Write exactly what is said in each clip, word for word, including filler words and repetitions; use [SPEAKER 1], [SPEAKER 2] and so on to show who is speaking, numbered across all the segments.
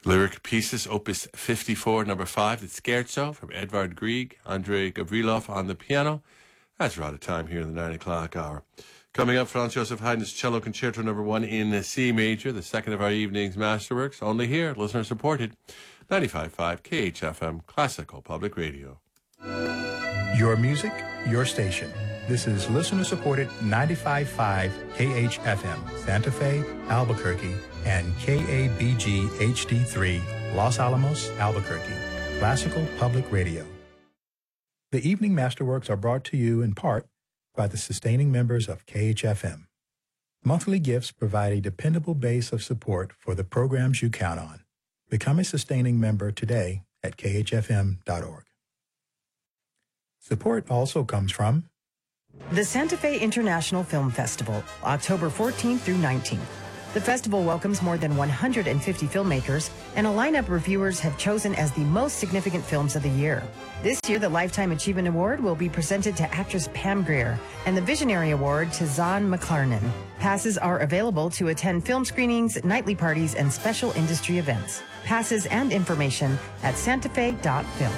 [SPEAKER 1] Lyric Pieces, Opus fifty-four, number five, the Scherzo from Edvard Grieg, Andrei Gavrilov on the piano. That's we're out of time here in the nine o'clock hour. Coming up, Franz Joseph Haydn's Cello Concerto number one in C major, the second of our evening's masterworks, only here, listener-supported, ninety-five point five K H F M, Classical Public Radio.
[SPEAKER 2] Your music, your station. This is listener-supported ninety-five point five K H F M, Santa Fe, Albuquerque, and K A B G H D three, Los Alamos, Albuquerque. Classical Public Radio. The evening masterworks are brought to you in part by the sustaining members of K H F M. Monthly gifts provide a dependable base of support for the programs you count on. Become a sustaining member today at K H F M dot org. Support also comes from
[SPEAKER 3] the Santa Fe International Film Festival, October fourteenth through nineteenth. The festival welcomes more than one hundred fifty filmmakers, and a lineup reviewers have chosen as the most significant films of the year. This year, the Lifetime Achievement Award will be presented to actress Pam Grier and the Visionary Award to Zahn McClarnon. Passes are available to attend film screenings, nightly parties, and special industry events. Passes and information at santa fe dot film.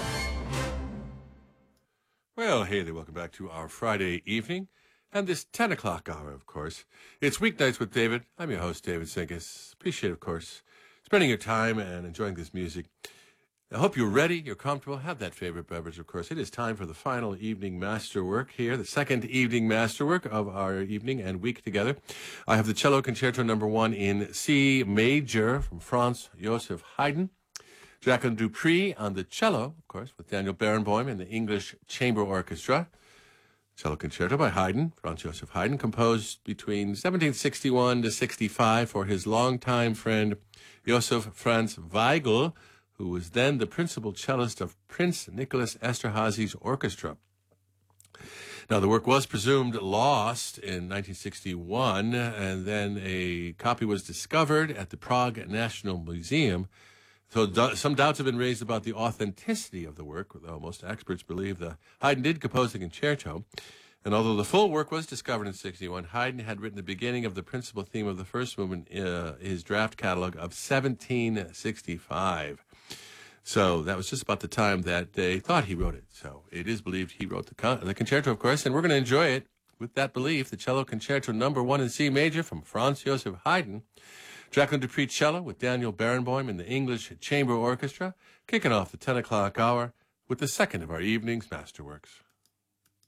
[SPEAKER 1] Well, hey there, welcome back to our Friday evening. And this ten o'clock hour, of course. It's Weeknights with David. I'm your host, David Sinkus. Appreciate, of course, spending your time and enjoying this music. I hope you're ready, you're comfortable, have that favorite beverage, of course. It is time for the final evening masterwork here, the second evening masterwork of our evening and week together. I have the Cello Concerto number one in C major from Franz Joseph Haydn. Jacqueline Dupree on the cello, of course, with Daniel Barenboim and the English Chamber Orchestra. Cello Concerto by Haydn, Franz Joseph Haydn, composed between seventeen sixty-one to sixty-five for his longtime friend Joseph Franz Weigl, who was then the principal cellist of Prince Nicholas Esterhazy's orchestra. Now, the work was presumed lost in nineteen sixty-one, and then a copy was discovered at the Prague National Museum. So do, some doubts have been raised about the authenticity of the work, though most experts believe that Haydn did compose the concerto. And although the full work was discovered in sixty-one, Haydn had written the beginning of the principal theme of the first movement in uh, his draft catalog of seventeen sixty-five. So that was just about the time that they thought he wrote it. So it is believed he wrote the, con- the concerto, of course, and we're going to enjoy it with that belief. The Cello Concerto number one in C major from Franz Joseph Haydn. Jacqueline Dupree cello with Daniel Barenboim and the English Chamber Orchestra, kicking off the ten o'clock hour with the second of our evening's masterworks.